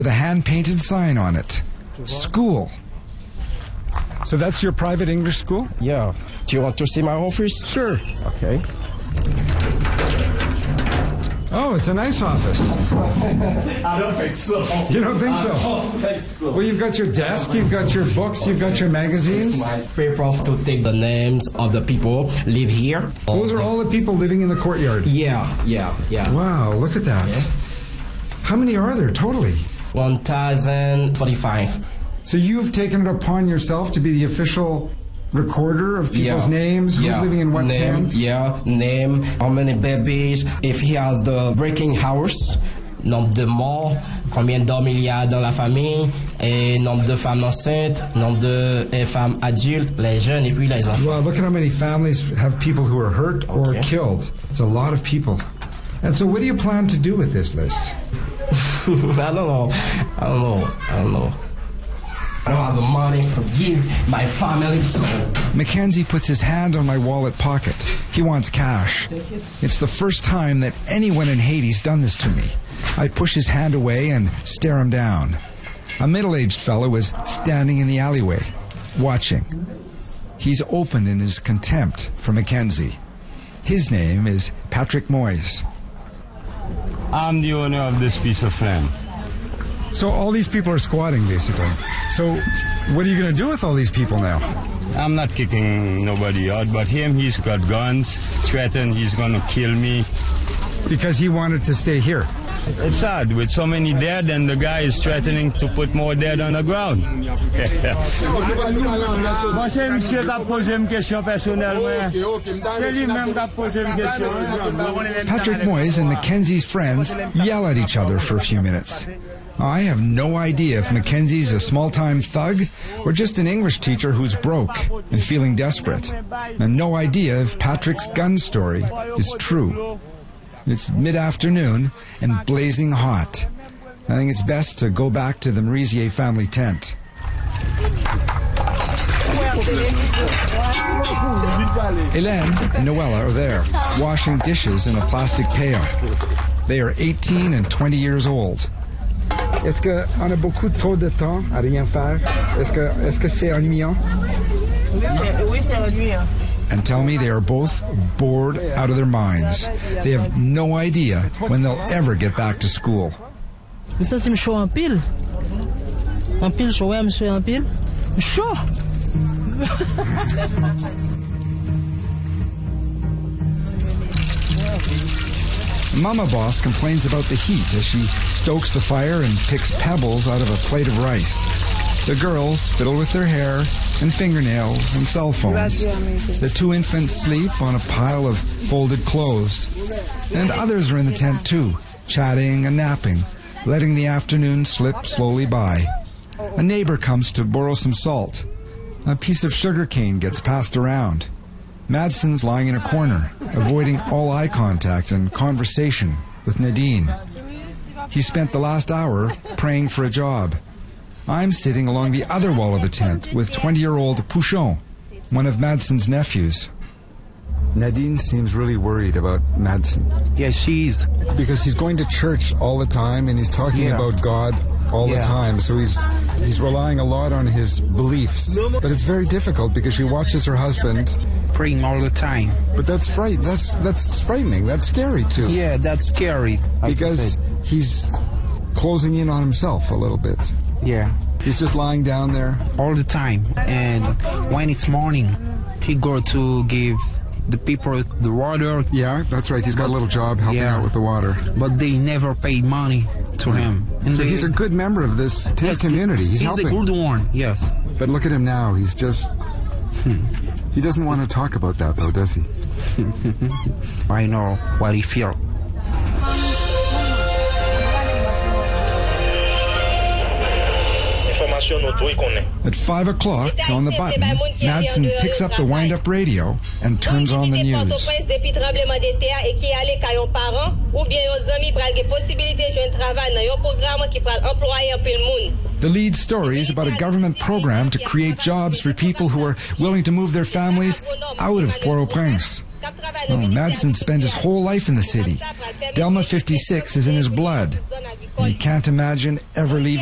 with a hand-painted sign on it. School. So that's your private English school? Yeah. Do you want to see my office? Sure. Okay. Oh, it's a nice office. I don't think so. You don't think so? I don't think so. Well, you've got your desk, you've got your books, you've got your magazines. It's my favorite to take the names of the people live here. Those are all the people living in the courtyard. Yeah. Wow, look at that. Yeah. How many are there totally? 1,045. So you've taken it upon yourself to be the official recorder of people's names, who's living in what tent? Name, how many babies, if he has the breaking house, nombre de morts, combien d'hommes il y a dans la famille, et nombre de femmes enceintes, nombre de femmes adultes, les jeunes et puis les enfants. Well, look at how many families have people who are hurt or killed. It's a lot of people. And so what do you plan to do with this list? I don't know. I don't have the money to give my family, so... Mackenzie puts his hand on my wallet pocket. He wants cash. It's the first time that anyone in Haiti's done this to me. I push his hand away and stare him down. A middle-aged fellow is standing in the alleyway, watching. He's open in his contempt for Mackenzie. His name is Patrick Moyes. I'm the owner of this piece of land. So all these people are squatting, basically. So what are you going to do with all these people now? I'm not kicking nobody out, but him, he's got guns, threatened he's going to kill me. Because he wanted to stay here. It's sad, with so many dead, and the guy is threatening to put more dead on the ground. Moi, c'est monsieur qui a posé une question personnellement. C'est lui-même qui a posé une question. Patrick Moyes and Mackenzie's friends yell at each other for a few minutes. I have no idea if Mackenzie's a small-time thug or just an English teacher who's broke and feeling desperate. And no idea if Patrick's gun story is true. It's mid-afternoon and blazing hot. I think it's best to go back to the Merisier family tent. Hélène and Noella are there, washing dishes in a plastic pail. They are 18 and 20 years old. Est-ce qu'on a beaucoup trop de temps à rien faire? Est-ce que c'est ennuyant? Oui, c'est ennuyant. And tell me they are both bored out of their minds. They have no idea when they'll ever get back to school. Me senti chaud en pile. En pile chaud, ouais, monsieur, en pile. Chaud. Mama Boss complains about the heat as she stokes the fire and picks pebbles out of a plate of rice. The girls fiddle with their hair and fingernails and cell phones. The two infants sleep on a pile of folded clothes. And others are in the tent too, chatting and napping, letting the afternoon slip slowly by. A neighbor comes to borrow some salt. A piece of sugar cane gets passed around. Madsen's lying in a corner, avoiding all eye contact and conversation with Nadine. He spent the last hour praying for a job. I'm sitting along the other wall of the tent with 20-year-old Pouchon, one of Madsen's nephews. Nadine seems really worried about Madsen. Yeah, she is. Because he's going to church all the time and he's talking about God all the time. So he's relying a lot on his beliefs. But it's very difficult because she watches her husband Praying all the time. But that's that's frightening. That's scary too. Yeah, that's scary. Because he's closing in on himself a little bit. Yeah. He's just lying down there all the time. And when it's morning, he go to give the people the water. Yeah, that's right. He's got a little job helping out with the water. But they never pay money to him. And so he's a good member of this tent community. He's helping. He's a good one, yes. But look at him now. He's just... He doesn't want to talk about that, though, does he? I know what he feels. At 5 o'clock, on the button, Madsen picks up the wind-up radio and turns on the news. The lead story is about a government program to create jobs for people who are willing to move their families out of Port-au-Prince. Oh, Madsen spent his whole life in the city. Delma 56 is in his blood. And he can't imagine ever leaving.